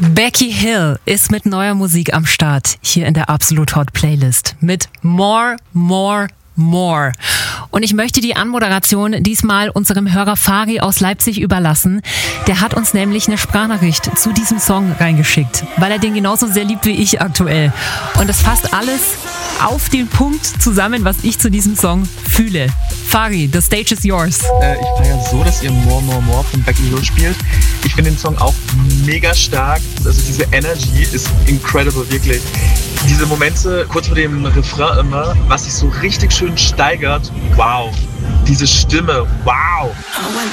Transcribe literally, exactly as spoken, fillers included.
Becky Hill ist mit neuer Musik am Start hier in der Absolut Hot Playlist mit More, More, More. Und ich möchte die Anmoderation diesmal unserem Hörer Fari aus Leipzig überlassen. Der hat uns nämlich eine Sprachnachricht zu diesem Song reingeschickt, weil er den genauso sehr liebt wie ich aktuell. Und das fasst alles auf den Punkt zusammen, was ich zu diesem Song fühle. Fari, the stage is yours. Äh, ich feiere so, dass ihr More, More, More von Becky Hill spielt. Ich finde den Song auch mega stark. Also diese Energy ist incredible, wirklich. Diese Momente kurz vor dem Refrain immer, was sich so richtig schön steigert. Wow. Diese Stimme. Wow. I went